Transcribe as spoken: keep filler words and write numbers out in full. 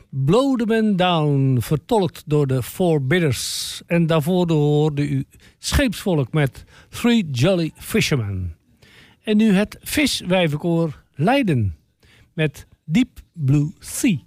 Blow the Man Down, vertolkt door de Four Bidders. En daarvoor hoorde u Scheepsvolk met Three Jolly Fishermen. En nu het Viswijvenkoor Leiden met Deep Blue Sea.